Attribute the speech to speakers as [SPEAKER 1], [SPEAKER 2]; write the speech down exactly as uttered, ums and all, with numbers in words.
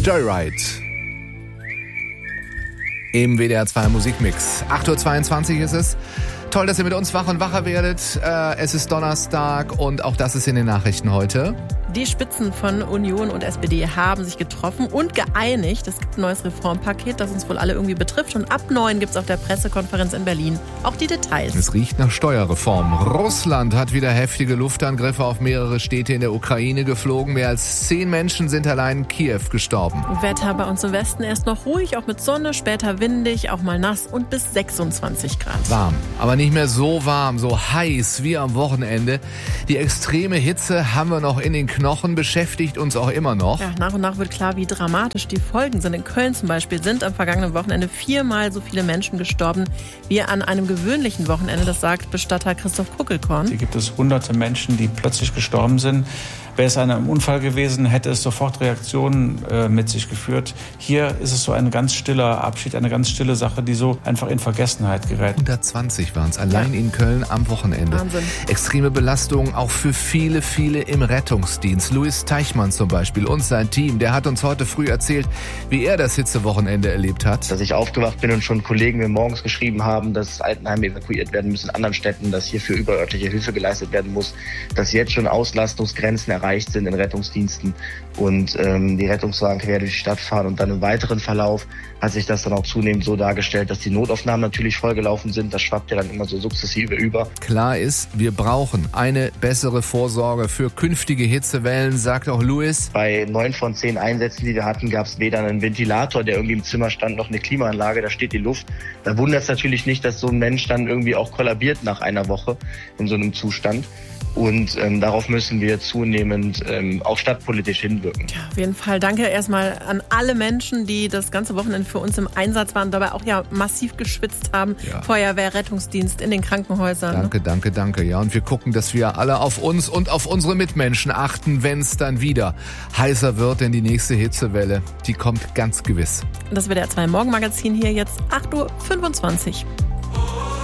[SPEAKER 1] Joyride im W D R zwei Musikmix. acht Uhr zweiundzwanzig ist es. Toll, dass ihr mit uns wach und wacher werdet. Äh, es ist Donnerstag und auch das ist in den Nachrichten heute.
[SPEAKER 2] Die Spitzen von Union und S P D haben sich getroffen und geeinigt. Es gibt ein neues Reformpaket, das uns wohl alle irgendwie betrifft. Und ab neun gibt es auf der Pressekonferenz in Berlin auch die Details.
[SPEAKER 1] Es riecht nach Steuerreform. Russland hat wieder heftige Luftangriffe auf mehrere Städte in der Ukraine geflogen. Mehr als zehn Menschen sind allein in Kiew gestorben.
[SPEAKER 2] Wetter bei uns im Westen erst noch ruhig, auch mit Sonne, später windig, auch mal nass und bis sechsundzwanzig Grad.
[SPEAKER 1] Warm, aber nicht mehr so warm, so heiß wie am Wochenende. Die extreme Hitze haben wir noch in den Knochen, beschäftigt uns auch immer noch.
[SPEAKER 2] Ja, nach und nach wird klar, wie dramatisch die Folgen sind. In Köln zum Beispiel sind am vergangenen Wochenende viermal so viele Menschen gestorben wie an einem gewöhnlichen Wochenende. Das sagt Bestatter Christoph Kuckelkorn.
[SPEAKER 3] Hier gibt es hunderte Menschen, die plötzlich gestorben sind. Wäre es ein Unfall gewesen, hätte es sofort Reaktionen äh, mit sich geführt. Hier ist es so ein ganz stiller Abschied, eine ganz stille Sache, die so einfach in Vergessenheit gerät.
[SPEAKER 1] hundertzwanzig waren es allein ja. in Köln am Wochenende.
[SPEAKER 2] Wahnsinn.
[SPEAKER 1] Extreme Belastung auch für viele, viele im Rettungsdienst. Louis Teichmann zum Beispiel und sein Team, der hat uns heute früh erzählt, wie er das Hitzewochenende erlebt hat.
[SPEAKER 4] Dass ich aufgewacht bin und schon Kollegen mir morgens geschrieben haben, dass Altenheime evakuiert werden müssen in anderen Städten, dass hierfür überörtliche Hilfe geleistet werden muss, dass jetzt schon Auslastungsgrenzen erreicht sind in Rettungsdiensten und ähm, die Rettungswagen quer durch die Stadt fahren. Und dann im weiteren Verlauf hat sich das dann auch zunehmend so dargestellt, dass die Notaufnahmen natürlich vollgelaufen sind. Das schwappt ja dann immer so sukzessive über.
[SPEAKER 1] Klar ist, wir brauchen eine bessere Vorsorge für künftige Hitzewellen, sagt auch Louis.
[SPEAKER 4] Bei neun von zehn Einsätzen, die wir hatten, gab es weder einen Ventilator, der irgendwie im Zimmer stand, noch eine Klimaanlage. Da steht die Luft. Da wundert es natürlich nicht, dass so ein Mensch dann irgendwie auch kollabiert nach einer Woche in so einem Zustand. Und ähm, darauf müssen wir zunehmend ähm, auch stadtpolitisch hinwirken.
[SPEAKER 2] Ja, auf jeden Fall danke erstmal an alle Menschen, die das ganze Wochenende für uns im Einsatz waren, dabei auch ja massiv geschwitzt haben. Ja. Feuerwehr, Rettungsdienst in den Krankenhäusern.
[SPEAKER 1] Danke, danke, danke. Ja, und wir gucken, dass wir alle auf uns und auf unsere Mitmenschen achten, wenn es dann wieder heißer wird, denn die nächste Hitzewelle, die kommt ganz gewiss.
[SPEAKER 2] Das W D R zwei Morgenmagazin hier jetzt acht Uhr fünfundzwanzig.